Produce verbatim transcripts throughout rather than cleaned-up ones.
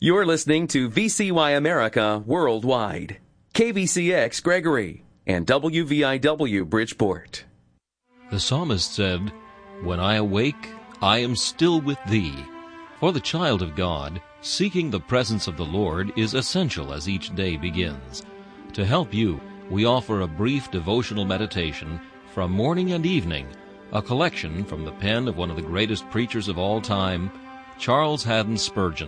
You're listening to V C Y America Worldwide, K V C X Gregory, and W V I W Bridgeport. The psalmist said, "When I awake, I am still with thee." For the child of God, seeking the presence of the Lord is essential as each day begins. To help you, we offer a brief devotional meditation from morning and evening, a collection from the pen of one of the greatest preachers of all time, Charles Haddon Spurgeon.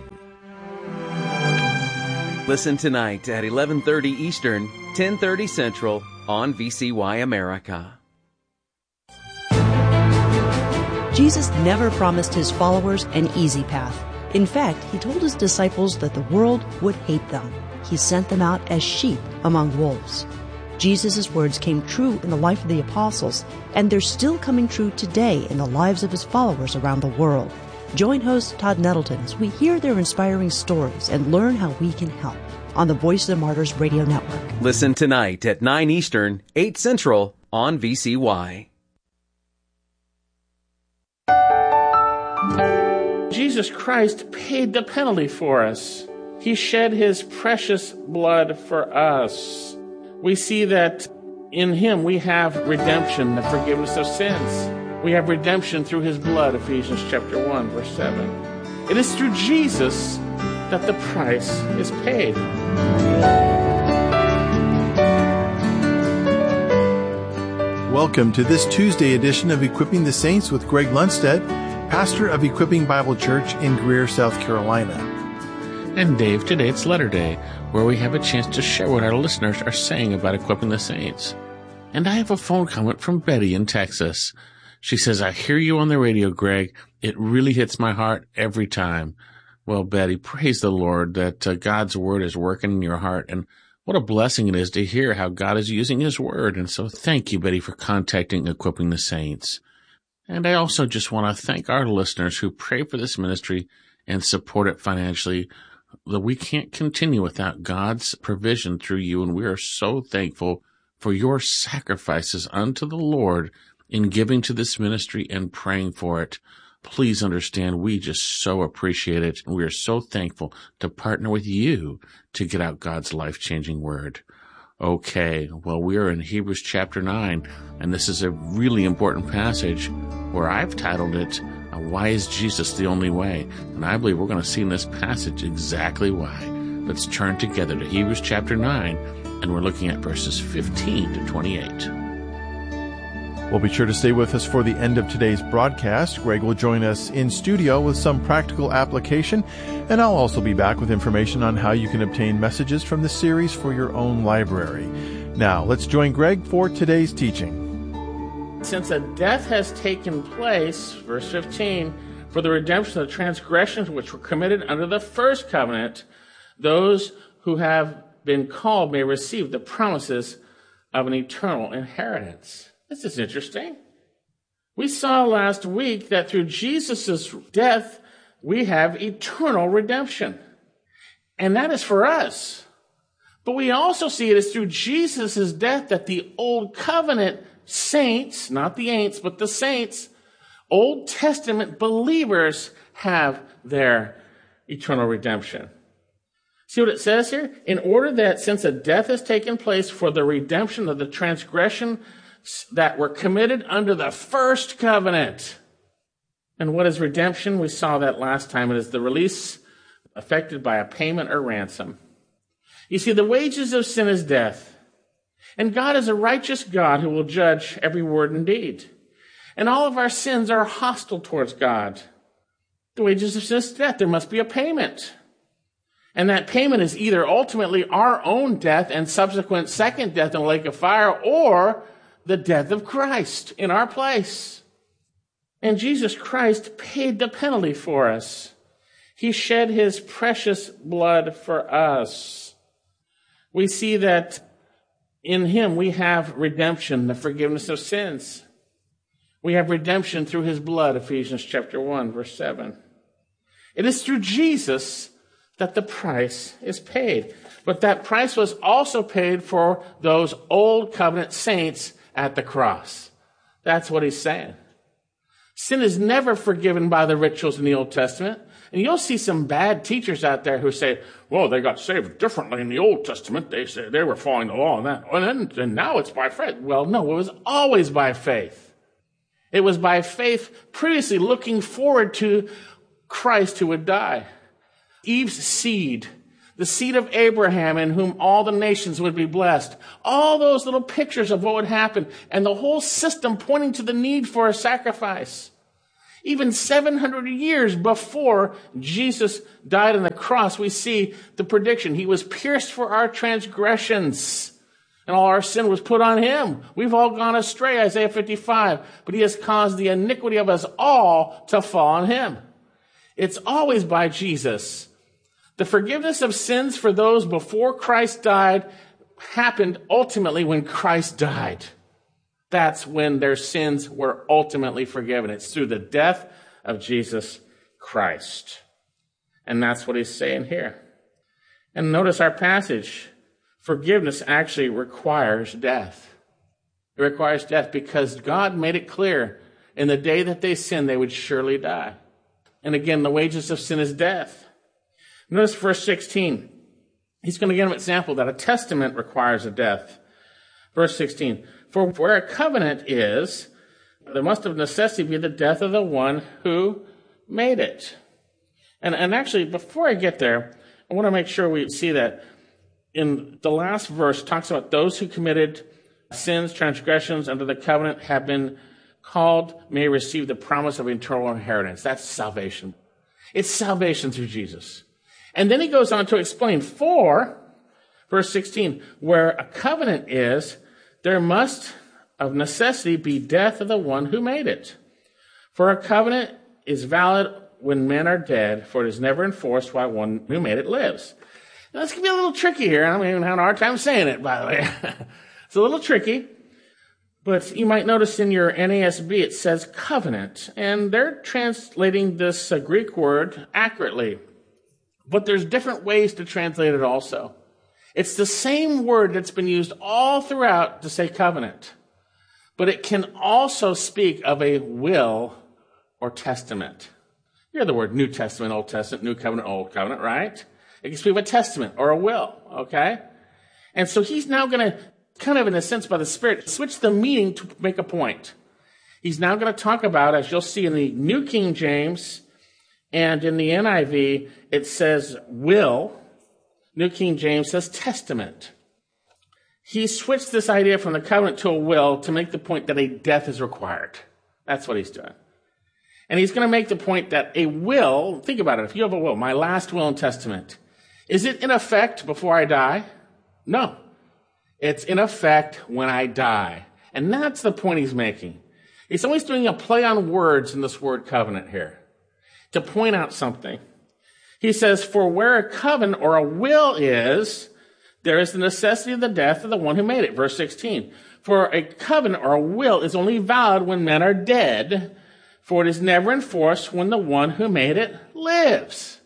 Listen tonight at eleven thirty Eastern, ten thirty Central on V C Y America. Jesus never promised his followers an easy path. In fact, he told his disciples that the world would hate them. He sent them out as sheep among wolves. Jesus' words came true in the life of the apostles, and they're still coming true today in the lives of his followers around the world. Join host Todd Nettleton as we hear their inspiring stories and learn how we can help on the Voice of the Martyrs Radio Network. Listen tonight at nine Eastern, eight Central on V C Y. Jesus Christ paid the penalty for us. He shed his precious blood for us. We see that in him we have redemption, the forgiveness of sins. We have redemption through his blood, Ephesians chapter one, verse seven. It is through Jesus that the price is paid. Welcome to this Tuesday edition of Equipping the Saints with Greg Lundstedt, pastor of Equipping Bible Church in Greer, South Carolina. And Dave, today it's Letter Day, where we have a chance to share what our listeners are saying about Equipping the Saints. And I have a phone comment from Betty in Texas. She says, "I hear you on the radio, Greg. It really hits my heart every time." Well, Betty, praise the Lord that uh, God's Word is working in your heart. And what a blessing it is to hear how God is using his Word. And so thank you, Betty, for contacting Equipping the Saints. And I also just want to thank our listeners who pray for this ministry and support it financially. That we can't continue without God's provision through you, and we are so thankful for your sacrifices unto the Lord in giving to this ministry and praying for it. Please understand, we just so appreciate it, and we are so thankful to partner with you to get out God's life-changing word. Okay, well, we are in Hebrews chapter nine, and this is a really important passage where I've titled it, "Why is Jesus the Only Way?" And I believe we're going to see in this passage exactly why. Let's turn together to Hebrews chapter nine, and we're looking at verses fifteen to twenty-eight. Well, be sure to stay with us for the end of today's broadcast. Greg will join us in studio with some practical application, and I'll also be back with information on how you can obtain messages from the series for your own library. Now, let's join Greg for today's teaching. Since a death has taken place, verse fifteen, for the redemption of the transgressions which were committed under the first covenant, those who have been called may receive the promises of an eternal inheritance. This is interesting. We saw last week that through Jesus' death, we have eternal redemption. And that is for us. But we also see it is through Jesus' death that the old covenant saints, not the ain'ts, but the saints, Old Testament believers have their eternal redemption. See what it says here? In order that since a death has taken place for the redemption of the transgression that were committed under the first covenant. And what is redemption? We saw that last time. It is the release affected by a payment or ransom. You see, the wages of sin is death. And God is a righteous God who will judge every word and deed. And all of our sins are hostile towards God. The wages of sin is death. There must be a payment. And that payment is either ultimately our own death and subsequent second death in the lake of fire, or the death of Christ in our place. And Jesus Christ paid the penalty for us. He shed his precious blood for us. We see that in him we have redemption, the forgiveness of sins. We have redemption through his blood, Ephesians chapter one, verse seven. It is through Jesus that the price is paid. But that price was also paid for those old covenant saints at the cross. That's what he's saying. Sin is never forgiven by the rituals in the Old Testament. And you'll see some bad teachers out there who say, well, they got saved differently in the Old Testament. They said they were following the law and that. And, then, and now it's by faith. Well, no, it was always by faith. It was by faith previously looking forward to Christ who would die. Eve's seed, the seed of Abraham in whom all the nations would be blessed. All those little pictures of what would happen and the whole system pointing to the need for a sacrifice. Even seven hundred years before Jesus died on the cross, we see the prediction. He was pierced for our transgressions, and all our sin was put on him. We've all gone astray, Isaiah fifty-five, but he has caused the iniquity of us all to fall on him. It's always by Jesus. The forgiveness of sins for those before Christ died happened ultimately when Christ died. That's when their sins were ultimately forgiven. It's through the death of Jesus Christ. And that's what he's saying here. And notice our passage. Forgiveness actually requires death. It requires death because God made it clear in the day that they sinned, they would surely die. And again, the wages of sin is death. Notice verse sixteen. He's going to give an example that a testament requires a death. Verse sixteen. For where a covenant is, there must of necessity be the death of the one who made it. And, and actually, before I get there, I want to make sure we see that in the last verse, it talks about those who committed sins, transgressions under the covenant have been called, may receive the promise of eternal inheritance. That's salvation. It's salvation through Jesus. And then he goes on to explain, for, verse sixteen, where a covenant is, there must of necessity be death of the one who made it. For a covenant is valid when men are dead, for it is never enforced while one who made it lives. Now, this can be a little tricky here. I'm even having a hard time saying it, by the way. It's a little tricky. But you might notice in your N A S B it says covenant, and they're translating this uh, Greek word accurately. But there's different ways to translate it also. It's the same word that's been used all throughout to say covenant. But it can also speak of a will or testament. You hear the word New Testament, Old Testament, New Covenant, Old Covenant, right? It can speak of a testament or a will, okay? And so he's now going to, kind of in a sense by the Spirit, switch the meaning to make a point. He's now going to talk about, as you'll see in the New King James and in the N I V, it says will. New King James says testament. He switched this idea from the covenant to a will to make the point that a death is required. That's what he's doing. And he's going to make the point that a will, think about it, if you have a will, my last will and testament, is it in effect before I die? No. It's in effect when I die. And that's the point he's making. He's always doing a play on words in this word covenant here to point out something. He says, for where a covenant or a will is, there is the necessity of the death of the one who made it. Verse sixteen. For a covenant or a will is only valid when men are dead, for it is never enforced when the one who made it lives.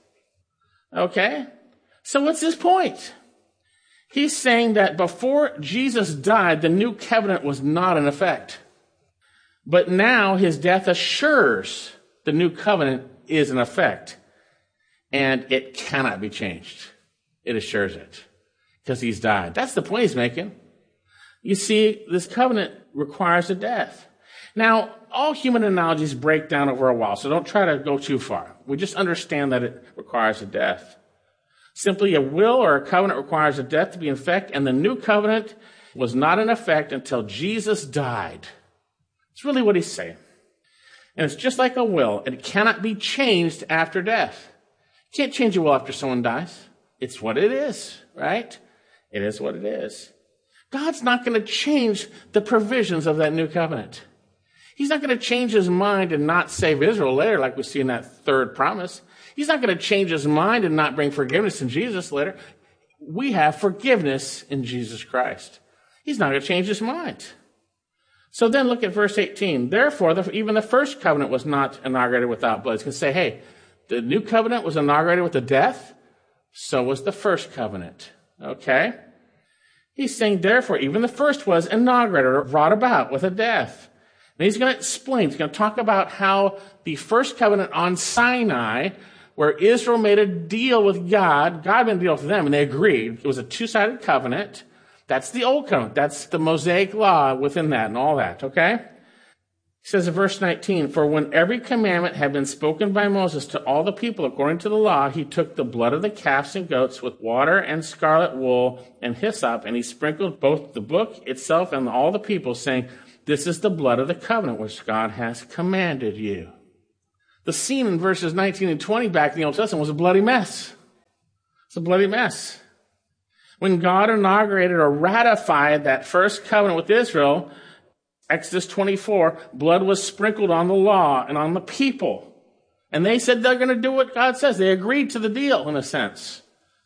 Okay? So what's his point? He's saying that before Jesus died, the new covenant was not in effect. But now his death assures the new covenant is in effect. And it cannot be changed. It assures it. Because he's died. That's the point he's making. You see, this covenant requires a death. Now, all human analogies break down over a while, so don't try to go too far. We just understand that it requires a death. Simply a will or a covenant requires a death to be in effect, and the new covenant was not in effect until Jesus died. It's really what he's saying. And it's just like a will. It cannot be changed after death. You can't change a will after someone dies. It's what it is, right? It is what it is. God's not going to change the provisions of that new covenant. He's not going to change his mind and not save Israel later, like we see in that third promise. He's not going to change his mind and not bring forgiveness in Jesus later. We have forgiveness in Jesus Christ. He's not going to change his mind. So then look at verse eighteen. Therefore, the, even the first covenant was not inaugurated without blood. It's going to say, hey, the new covenant was inaugurated with a death. So was the first covenant. Okay? He's saying, therefore, even the first was inaugurated or brought about with a death. And he's going to explain, he's going to talk about how the first covenant on Sinai where Israel made a deal with God. God made a deal with them, and they agreed. It was a two-sided covenant. That's the old covenant. That's the Mosaic law within that and all that, okay? He says in verse nineteen, for when every commandment had been spoken by Moses to all the people according to the law, he took the blood of the calves and goats with water and scarlet wool and hyssop, and he sprinkled both the book itself and all the people, saying, this is the blood of the covenant which God has commanded you. The scene in verses nineteen and twenty back in the Old Testament was a bloody mess. It's a bloody mess. When God inaugurated or ratified that first covenant with Israel, Exodus twenty-four, blood was sprinkled on the law and on the people. And they said they're going to do what God says. They agreed to the deal, in a sense.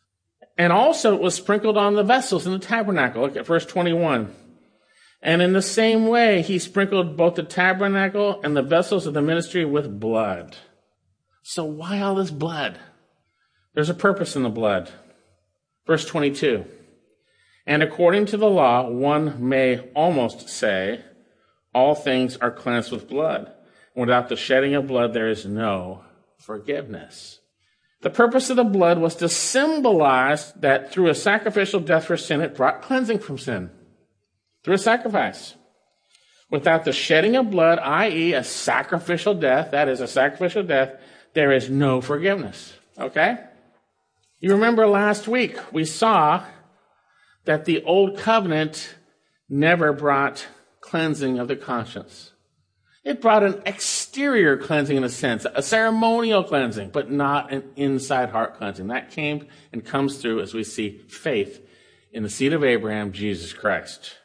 And also it was sprinkled on the vessels in the tabernacle. Look at verse twenty-one. And in the same way, he sprinkled both the tabernacle and the vessels of the ministry with blood. So why all this blood? There's a purpose in the blood. Verse twenty-two. And according to the law, one may almost say, all things are cleansed with blood. And without the shedding of blood, there is no forgiveness. The purpose of the blood was to symbolize that through a sacrificial death for sin, it brought cleansing from sin. Through a sacrifice. Without the shedding of blood, that is a sacrificial death, that is a sacrificial death, there is no forgiveness. Okay? You remember last week we saw that the old covenant never brought cleansing of the conscience. It brought an exterior cleansing in a sense, a ceremonial cleansing, but not an inside heart cleansing. That came and comes through as we see faith in the seed of Abraham, Jesus Christ.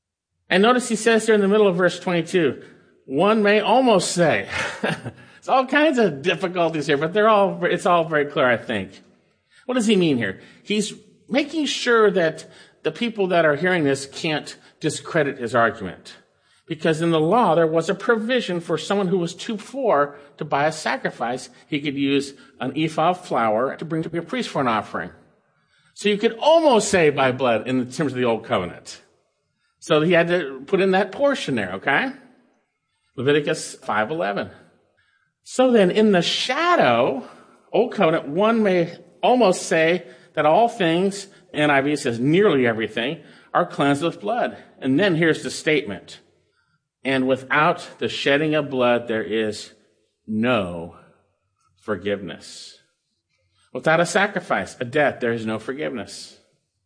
And notice he says here in the middle of verse twenty-two, one may almost say, there's all kinds of difficulties here, but they're all, it's all very clear, I think. What does he mean here? He's making sure that the people that are hearing this can't discredit his argument. Because in the law, there was a provision for someone who was too poor to buy a sacrifice. He could use an ephah of flour to bring to a priest for an offering. So you could almost say by blood in terms of the old covenant. So he had to put in that portion there, okay? Leviticus five eleven. So then in the shadow, old covenant, one may almost say that all things, N I V says nearly everything, are cleansed with blood. And then here's the statement. And without the shedding of blood, there is no forgiveness. Without a sacrifice, a death, there is no forgiveness.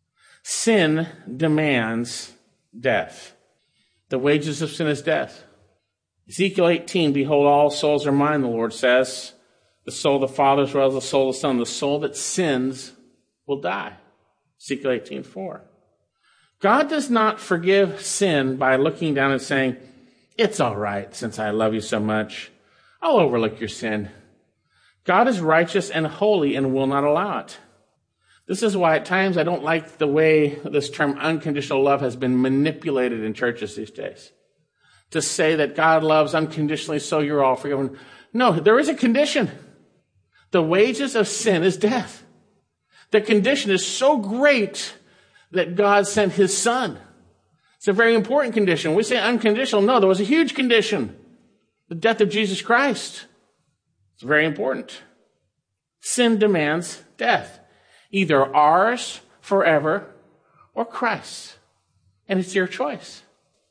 Sin demands death. The wages of sin is death. Ezekiel eighteen, behold, all souls are mine, the Lord says. The soul of the Father as well as the soul of the Son. The soul that sins will die. Ezekiel eighteen four. God does not forgive sin by looking down and saying, it's all right since I love you so much. I'll overlook your sin. God is righteous and holy and will not allow it. This is why at times I don't like the way this term unconditional love has been manipulated in churches these days. To say that God loves unconditionally, so you're all forgiven. No, there is a condition. The wages of sin is death. The condition is so great that God sent his son. It's a very important condition. We say unconditional. No, there was a huge condition. The death of Jesus Christ. It's very important. Sin demands death. Either ours forever or Christ's. And it's your choice.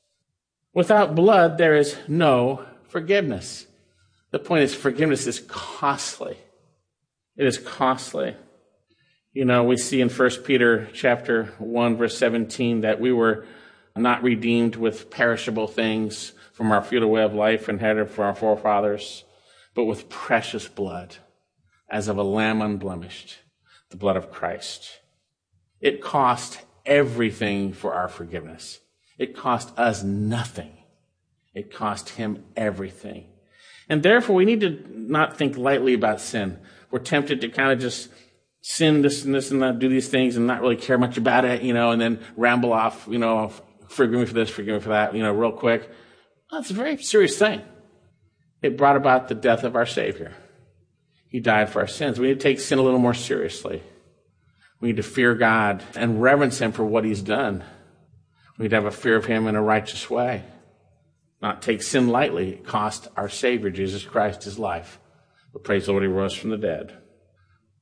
Without blood, there is no forgiveness. The point is forgiveness is costly. It is costly. You know, we see in First Peter chapter one, verse seventeen, that we were not redeemed with perishable things from our futile way of life inherited from our forefathers, but with precious blood, as of a lamb unblemished, the blood of Christ. It cost everything for our forgiveness. It cost us nothing. It cost him everything. And therefore, we need to not think lightly about sin. We're tempted to kind of just sin this and this and that, do these things and not really care much about it, you know, and then ramble off, you know, forgive me for this, forgive me for that, you know, real quick. Well, it's a very serious thing. It brought about the death of our Savior. He died for our sins. We need to take sin a little more seriously. We need to fear God and reverence him for what he's done. We need to have a fear of him in a righteous way. Not take sin lightly. It cost our Savior, Jesus Christ, his life. But praise the Lord, he rose from the dead.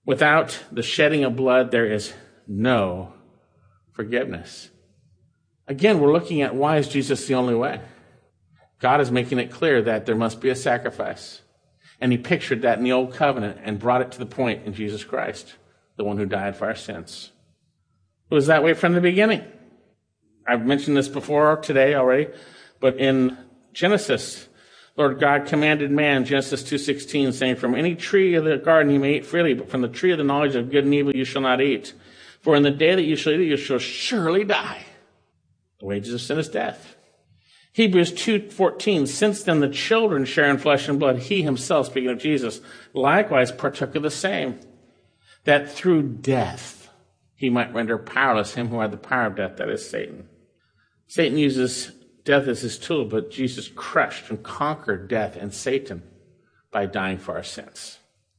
Without the shedding of blood, there is no forgiveness. Again, we're looking at why is Jesus the only way? God is making it clear that there must be a sacrifice. And he pictured that in the old covenant and brought it to the point in Jesus Christ, the one who died for our sins. It was that way from the beginning. I've mentioned this before today already, but in Genesis, Lord God commanded man, Genesis two sixteen, saying, from any tree of the garden you may eat freely, but from the tree of the knowledge of good and evil you shall not eat. For in the day that you shall eat it, you shall surely die. The wages of sin is death. Hebrews two fourteen, since then the children share in flesh and blood, he himself, speaking of Jesus, likewise partook of the same, that through death he might render powerless him who had the power of death, that is Satan. Satan uses death as his tool, but Jesus crushed and conquered death and Satan by dying for our sins.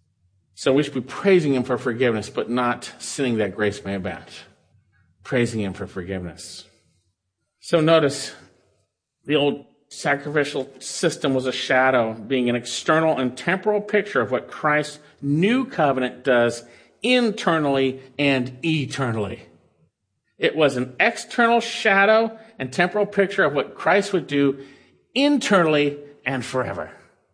So we should be praising him for forgiveness, but not sinning that grace may abound. Praising him for forgiveness. So notice, the old sacrificial system was a shadow, being an external and temporal picture of what Christ's new covenant does internally and eternally. It was an external shadow and temporal picture of what Christ would do internally and forever.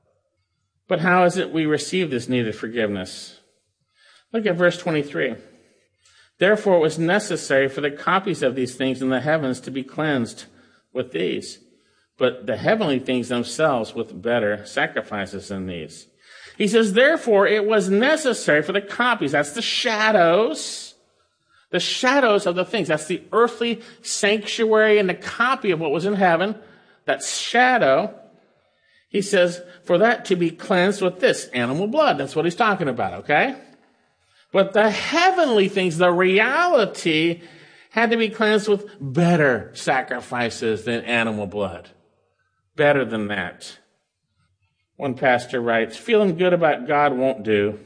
But how is it we receive this needed forgiveness? Look at verse twenty-three. Therefore it was necessary for the copies of these things in the heavens to be cleansed with these, but the heavenly things themselves with better sacrifices than these. He says, therefore it was necessary for the copies, that's the shadows, the shadows of the things, that's the earthly sanctuary and the copy of what was in heaven, that shadow. He says, for that to be cleansed with this, animal blood. That's what he's talking about, okay? But the heavenly things, the reality, had to be cleansed with better sacrifices than animal blood. Better than that. One pastor writes, feeling good about God won't do.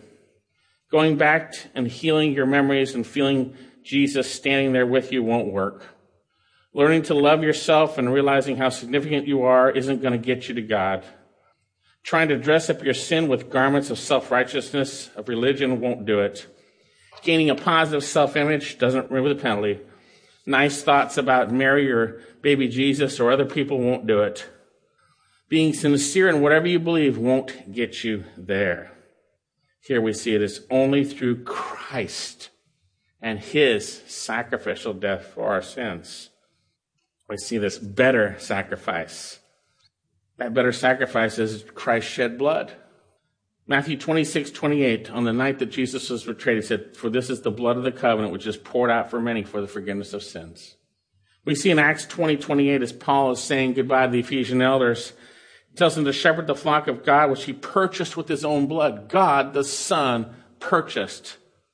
Going back and healing your memories and feeling Jesus standing there with you won't work. Learning to love yourself and realizing how significant you are isn't going to get you to God. Trying to dress up your sin with garments of self-righteousness, of religion, won't do it. Gaining a positive self-image doesn't remove the penalty. Nice thoughts about Mary or baby Jesus or other people won't do it. Being sincere in whatever you believe won't get you there. Here we see it is only through Christ and his sacrificial death for our sins. We see this better sacrifice. That better sacrifice is Christ shed blood. Matthew twenty-six twenty-eight, on the night that Jesus was betrayed, he said, for this is the blood of the covenant which is poured out for many for the forgiveness of sins. We see in Acts twenty twenty-eight, as Paul is saying goodbye to the Ephesian elders, he tells them to shepherd the flock of God, which he purchased with his own blood. God, the Son, purchased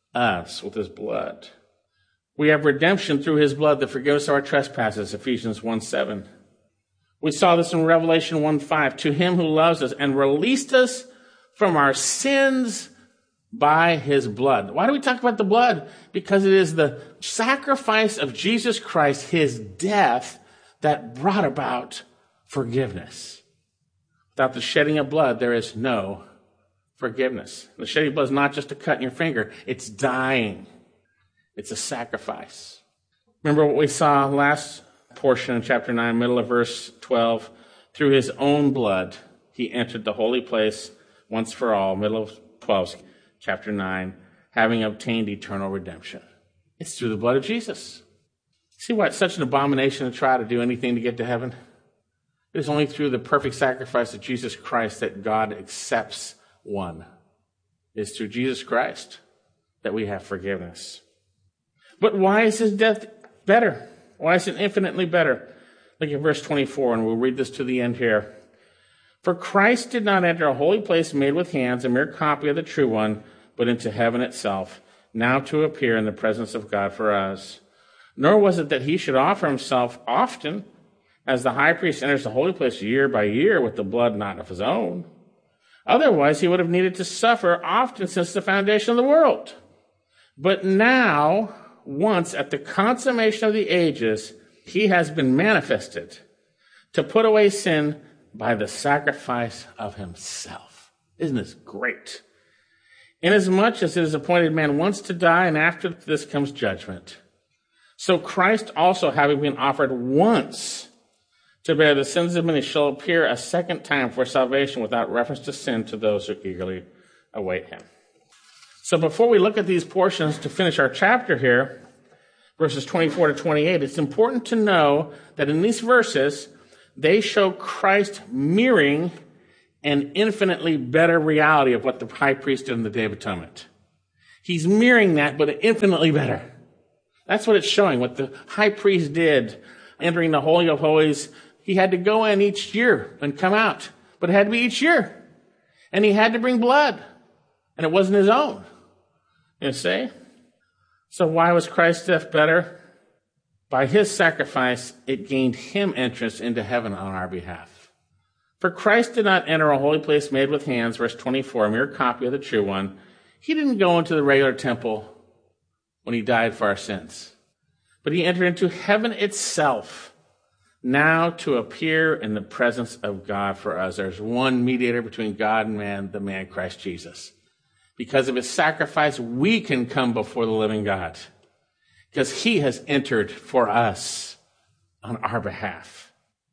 us with his blood. We have redemption through his blood, the forgiveness of our trespasses, Ephesians one seven. We saw this in Revelation one five. To him who loves us and released us from our sins by his blood. Why do we talk about the blood? Because it is the sacrifice of Jesus Christ, his death, that brought about forgiveness. Without the shedding of blood, there is no forgiveness. The shedding of blood is not just a cut in your finger. It's dying. It's a sacrifice. Remember what we saw last portion in chapter nine, middle of verse twelve. Through his own blood, he entered the holy place once for all, middle of twelve, chapter nine, having obtained eternal redemption. It's through the blood of Jesus. See why it's such an abomination to try to do anything to get to heaven? It is only through the perfect sacrifice of Jesus Christ that God accepts one. It is through Jesus Christ that we have forgiveness. But why is his death better? Why is it infinitely better? Look at verse twenty-four, and we'll read this to the end here. For Christ did not enter a holy place made with hands, a mere copy of the true one, but into heaven itself, now to appear in the presence of God for us. Nor was it that he should offer himself often, as the high priest enters the holy place year by year with the blood not of his own. Otherwise, he would have needed to suffer often since the foundation of the world. But now, once at the consummation of the ages, he has been manifested to put away sin by the sacrifice of himself. Isn't this great? inasmuch as it is appointed man once to die, and after this comes judgment. So Christ also, having been offered once to bear the sins of many, shall appear a second time for salvation without reference to sin to those who eagerly await him. So before we look at these portions to finish our chapter here, verses twenty-four to twenty-eight, it's important to know that in these verses, they show Christ mirroring an infinitely better reality of what the high priest did in the Day of Atonement. He's mirroring that, but infinitely better. That's what it's showing, what the high priest did entering the Holy of Holies. He had to go in each year and come out, but it had to be each year. And he had to bring blood, and it wasn't his own. You see? So why was Christ's death better? By his sacrifice, it gained him entrance into heaven on our behalf. For Christ did not enter a holy place made with hands, verse twenty-four, a mere copy of the true one. He didn't go into the regular temple when he died for our sins, but he entered into heaven itself, now to appear in the presence of God for us. There's one mediator between God and man, the man Christ Jesus. Because of his sacrifice, we can come before the living God, because he has entered for us on our behalf.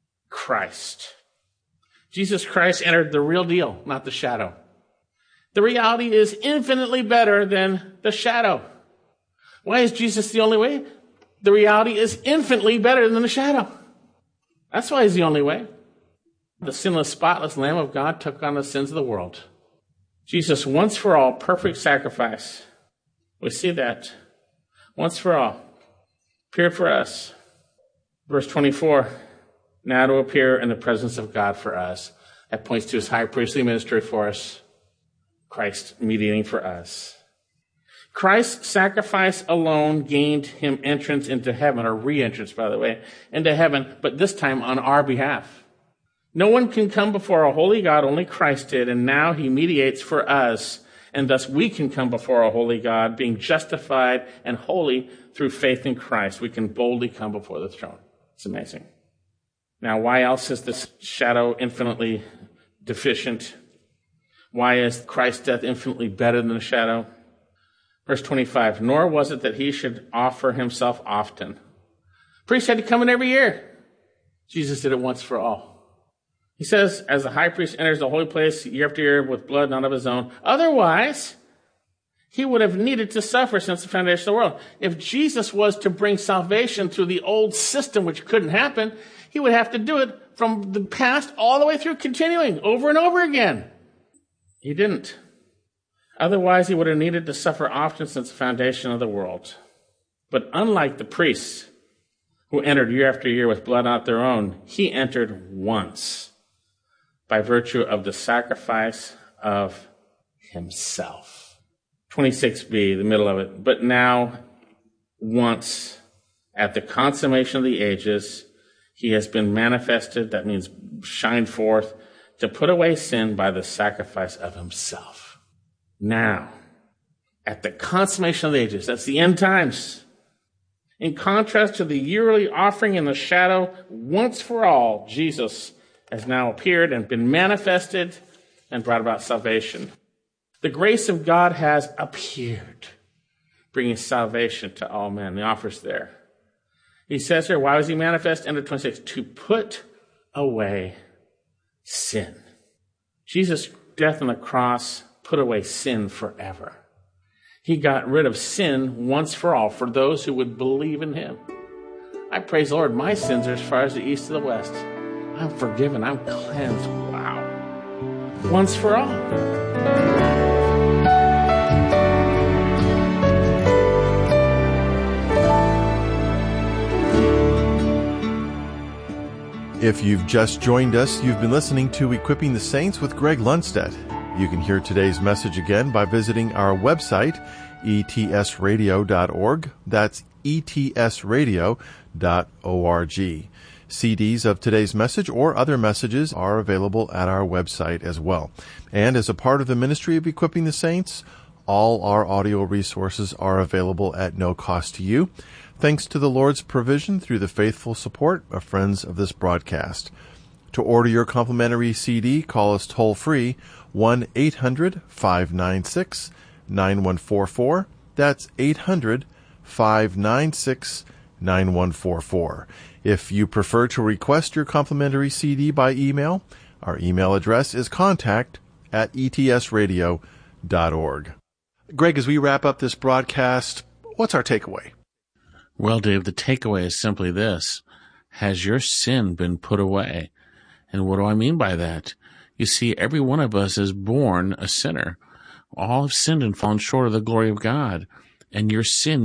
Christ. Jesus Christ entered the real deal, not the shadow. The reality is infinitely better than the shadow. Why is Jesus the only way? The reality is infinitely better than the shadow. That's why he's the only way. The sinless, spotless Lamb of God took on the sins of the world. Jesus, once for all, perfect sacrifice. We see that. Once for all. Appeared for us. Verse twenty-four. Now to appear in the presence of God for us. That points to his high priestly ministry for us. Christ mediating for us. Christ's sacrifice alone gained him entrance into heaven, or re-entrance, by the way, into heaven, but this time on our behalf. No one can come before a holy God, only Christ did, and now he mediates for us, and thus we can come before a holy God, being justified and holy through faith in Christ. We can boldly come before the throne. It's amazing. Now, why else is this shadow infinitely deficient? Why is Christ's death infinitely better than the shadow? Verse twenty-five, nor was it that he should offer himself often. Priest had to come in every year. Jesus did it once for all. He says, as the high priest enters the holy place year after year with blood not of his own, otherwise he would have needed to suffer since the foundation of the world. If Jesus was to bring salvation through the old system, which couldn't happen, he would have to do it from the past all the way through, continuing over and over again. He didn't. Otherwise, he would have needed to suffer often since the foundation of the world. But unlike the priests who entered year after year with blood not their own, he entered once by virtue of the sacrifice of himself. twenty-six b, the middle of it. But now, once, at the consummation of the ages, he has been manifested, that means shined forth, to put away sin by the sacrifice of himself. Now, at the consummation of the ages, that's the end times. In contrast to the yearly offering in the shadow, once for all, Jesus has now appeared and been manifested and brought about salvation. The grace of God has appeared, bringing salvation to all men. The offer's there. He says here, why was he manifest? End of twenty-six, to put away sin. Jesus' death on the cross put away sin forever. He got rid of sin once for all for those who would believe in him. I praise the Lord, my sins are as far as the east to the west. I'm forgiven, I'm cleansed. Wow. Once for all. If you've just joined us, you've been listening to Equipping the Saints with Greg Lundstedt. You can hear today's message again by visiting our website, e t s radio dot org. That's e t s radio dot org. C Ds of today's message or other messages are available at our website as well. And as a part of the ministry of Equipping the Saints, all our audio resources are available at no cost to you, thanks to the Lord's provision through the faithful support of friends of this broadcast. To order your complimentary C D, call us toll-free, one eight hundred five nine six nine one four four. That's eight hundred, five nine six, nine one four four. If you prefer to request your complimentary C D by email, our email address is contact at e t s radio dot org. Greg, as we wrap up this broadcast, what's our takeaway? Well, Dave, the takeaway is simply this. Has your sin been put away? And what do I mean by that? You see, every one of us is born a sinner. All have sinned and fallen short of the glory of God. And your sin